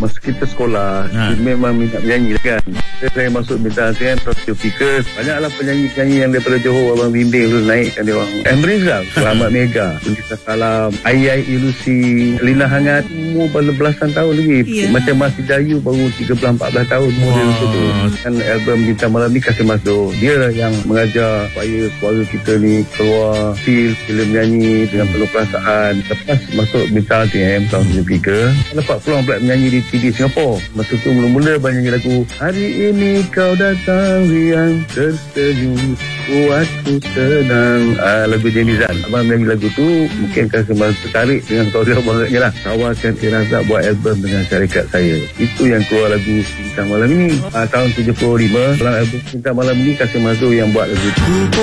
masa kita sekolah, memang minat menyanyi kan. Saya masuk bintang kan, Tropika. Banyaklah penyanyi-penyanyi yang daripada Johor, Abang Binding tu naikkan dia orang. Emrizal, Selamat Mega, Tulisa Salam, Ayai Ilusi, Lina Hangat, umur belasan tahun lagi. Macam Mas Dayu baru 13-14 tahun umur dia tu. Kan album Bintang Malam ni Kasih Masuk. Dia yang mengajar supaya suara kita ni keluar feel bila menyanyi dengan penuh perasaan. Lepas masuk Bintang TM tahun 73, dapat peluang pula menyanyi di TV Singapura. Masa tu mula-mula menyanyi lagu Hari Ini Kau Datang Riang Tersenyum Buatku Tenang, lagu Jenizan. Abang menyanyi lagu tu mungkin Kasih tertarik dengan story bangetnya lah. Tawarkan Razak buat album dengan syarikat saya. Itu yang keluar lagu Bintang Malam ini tahun 75. Dalam album Bintang Malam ini Kasih Mazhur yang buat lagu itu.